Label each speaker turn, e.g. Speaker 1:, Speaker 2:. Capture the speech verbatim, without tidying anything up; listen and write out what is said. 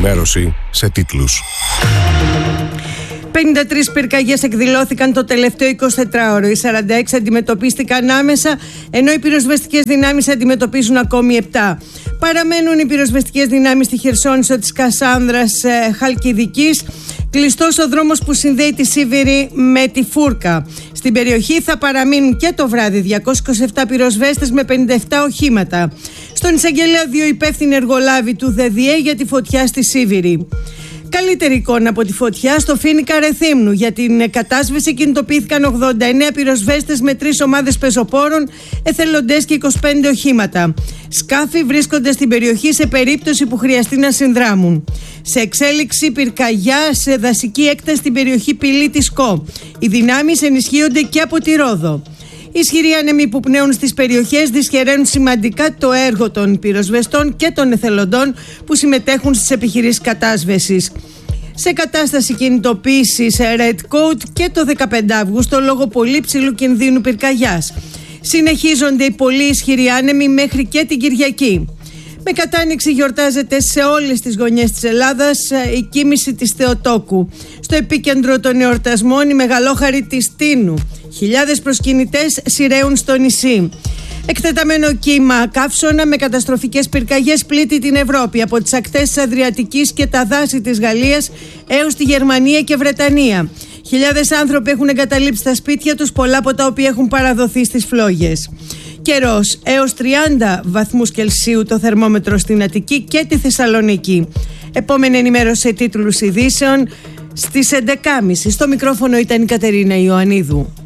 Speaker 1: ενημέρωση σε τίτλους.
Speaker 2: πενήντα τρεις πυρκαγιές εκδηλώθηκαν το τελευταίο εικοσιτετράωρο. Οι σαράντα έξι αντιμετωπίστηκαν άμεσα, ενώ οι πυροσβεστικές δυνάμεις αντιμετωπίζουν ακόμη επτά. Παραμένουν οι πυροσβεστικές δυνάμεις στη Χερσόνησο της Κασάνδρας ε, Χαλκιδικής. Κλειστός ο δρόμος που συνδέει τη Σίβηρη με τη Φούρκα. Στην περιοχή θα παραμείνουν και το βράδυ διακόσιοι είκοσι επτά πυροσβέστες με πενήντα επτά οχήματα. Στον εισαγγελέα δύο υπεύθυνοι εργολάβοι του ΔΔΕ για τη φωτιά στη Σίβηρη. Καλύτερη εικόνα από τη φωτιά στο Φοίνικα Ρεθύμνου. Για την κατάσβεση κινητοποιήθηκαν ογδόντα εννέα πυροσβέστες με τρεις ομάδες πεζοπόρων, εθελοντές και είκοσι πέντε οχήματα. Σκάφη βρίσκονται στην περιοχή σε περίπτωση που χρειαστεί να συνδράμουν. Σε εξέλιξη πυρκαγιά σε δασική έκταση στην περιοχή Πηλή της Κο. Οι δυνάμεις ενισχύονται και από τη Ρόδο. Οι ισχυροί άνεμοι που πνέουν στις περιοχές δυσχεραίνουν σημαντικά το έργο των πυροσβεστών και των εθελοντών που συμμετέχουν στις επιχειρήσεις κατάσβεσης. Σε κατάσταση κινητοποίησης Red Coat και το δεκαπέντε Αυγούστου λόγω πολύ ψηλού κινδύνου πυρκαγιάς. Συνεχίζονται οι πολύ ισχυροί άνεμοι μέχρι και την Κυριακή. Με κατάνοιξη γιορτάζεται σε όλες τις γωνιές της Ελλάδας η κοίμηση της Θεοτόκου. Στο επίκεντρο των εορτασμών η μεγαλόχαρη της Τίνου. Χιλιάδες προσκυνητές σειραίουν στο νησί. Εκτεταμένο κύμα καύσωνα με καταστροφικές πυρκαγιές πλήττει την Ευρώπη από τις ακτές της Αδριατικής και τα δάση της Γαλλίας έως τη Γερμανία και Βρετανία. Χιλιάδες άνθρωποι έχουν εγκαταλείψει τα σπίτια τους, πολλά από τα οποία έχουν παραδοθεί στις φλόγες. Καιρός έως τριάντα βαθμούς Κελσίου το θερμόμετρο στην Αττική και τη Θεσσαλονίκη. Επόμενη ενημέρωση σε τίτλους ειδήσεων στις έντεκα και μισή. Στο μικρόφωνο ήταν η Κατερίνα Ιωαννίδου.